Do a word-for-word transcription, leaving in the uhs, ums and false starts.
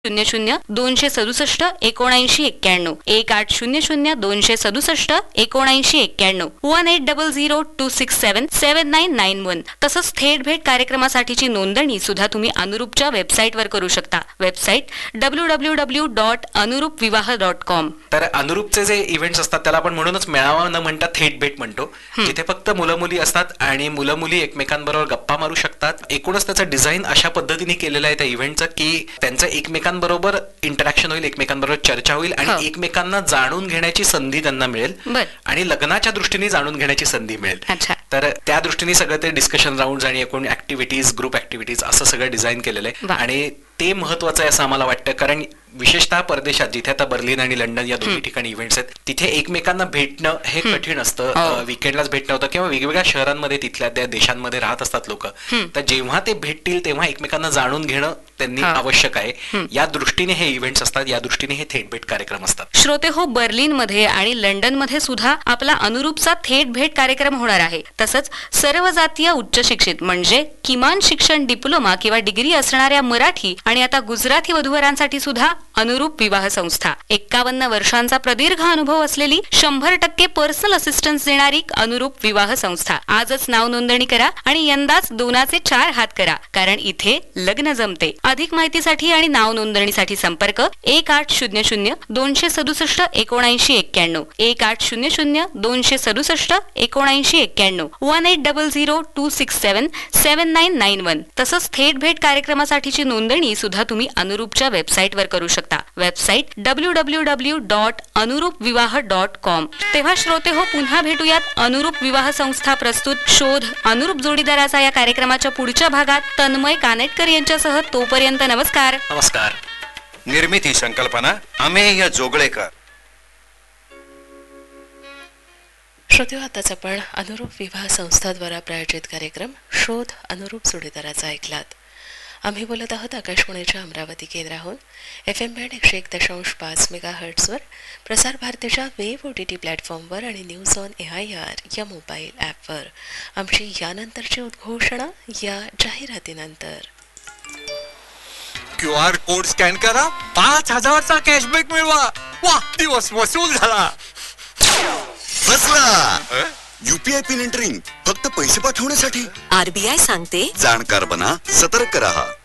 शून्य शून्य दोनशे सदुसष्ट एकोणऐंशी एक्क्याण्णव एक आठ शून्य शून्य दोनशे सदुसष्ट एकोणऐंशी एक्क्याण्णव one eight double zero to six seven seven nine nine one. तसंच थेट भेट कार्यक्रमासाठीची नोंदणी सुद्धा तुम्ही अनुरूपच्या वेबसाईटवर करू शकता. Website W W W dot अनुरूप विवाह डॉट कॉम. तर अनुरूपचे जे इव्हेंट्स असतात त्याला आपण म्हणूनच मेळावा न म्हणता थेट भेट म्हणतो, जिथे फक्त मुलं मुली असतात आणि मुलं मुली एकमेकांबरोबर गप्पा मारू शकतात. एकूणच त्याचं डिझाईन अशा पद्धतीने केलेलं आहे त्या इव्हेंटचं की त्यांचं एकमेकांबरोबर इंटरॅक्शन होईल, एकमेकांबरोबर चर्चा होईल आणि एकमेकांना जाणून घेण्याची संधी त्यांना मिळेल आणि लग्नाच्या दृष्टीने जाणून घेण्याची संधी मिळेल. तर त्या दृष्टीने सगळं ते डिस्कशन राऊंड आणि एकूण ऍक्टिव्हिटीज, ग्रुप ऍक्टिव्हिटीज असं सगळं डिझाईन केलेलं आहे आणि ते महत्वाचं आहे असं आम्हाला वाटतं. कारण विशेषतः परदेशात जिथे आता बर्लिन आणि लंडन या दोन्ही ठिकाणी इव्हेंट्स आहेत तिथे एकमेकांना भेटणं हे कठीण असतं. विकेंडलाच भेटणं होतं किंवा वेगवेगळ्या शहरांमध्ये तिथल्या त्या देशांमध्ये राहत असतात लोक. तर जेव्हा ते भेटतील तेव्हा एकमेकांना जाणून घेणं त्यांनी आवश्यक आहे. या दृष्टीने हे इव्हेंट्स असतात, या दृष्टीने हे थेट भेट कार्यक्रम असतात. श्रोते हो, बर्लिन मध्ये आणि लंडन मध्ये सुद्धा आपला अनुरूपचा थेट भेट कार्यक्रम होणार आहे. तसंच सर्व जातीय उच्च शिक्षित म्हणजे किमान शिक्षण डिप्लोमा किंवा डिग्री असणाऱ्या मराठी आणि आता गुजराती वधूवरांसाठी सुद्धा अनुरूप विवाह संस्था, एक्कावन्न वर्षांचा प्रदीर्घ अनुभव असलेली, शंभर टक्के पर्सनल असिस्टन्स देणारी अनुरूप विवाह संस्था. आजच नाव नोंदणी करा आणि यंदाच दोनाचे चार हात करा, कारण इथे लग्न जमते. अधिक माहितीसाठी आणि नाव नोंदणीसाठी संपर्क एक आठ शून्य शून्य दोनशे सदुसष्ट एकोणऐंशी एक्क्याण्णव एक आठ शून्य शून्य दोनशे सदुसष्ट एकोणऐंशी एक्क्याण्णव one eight double zero to six seven seven nine nine one. तसंच थेट भेट कार्यक्रमासाठीची नोंदणी सुद्धा तुम्ही अनुरूपच्या वेबसाईटवर करू शकता. Website W W W dot अनुरूप विवाह डॉट कॉम. तेव्हा श्रोते हो, पुन्हा भेटूयात अनुरूप विवाह संस्था प्रस्तुत शोध अनुरूप जोडीदाराचा या कार्यक्रमाच्या पुढच्या भागात तन्मय कानेटकर यांच्यासह. तोपर्यंत नमस्कार. नमस्कार. निर्मिती संकल्पना अमेय जोगळेकर. श्रोते हो, आताच आपण अनुरूप विवाह संस्थाद्वारा प्रायोजित कार्यक्रम शोध अनुरूप जोडीदाराचा ऐकलात. आम्ही बोलत आहोत आकाशवाणीच्या अमरावती केंद्राहून एफ एम बँड एकशे एक दशांश पाच मेगा हर्ट्सवर, प्रसार भारतीच्या वेब ओ टी टी प्लॅटफॉर्मवर आणि news on A I R या मोबाईल ॲपवर. आमची यानंतरची उद्घोषणा या जाहिरातीनंतर. क्यू आर कोड स्कॅन करा, पाच हजारचा कॅशबॅक मिळवा. वा, दिवस वसूल झाला. बसला यूपीआय पिन एंटरिंग फक्त पैसे पाठवण्यासाठी. आरबीआय सांगते, जाणकार बना, सतर्क रहा.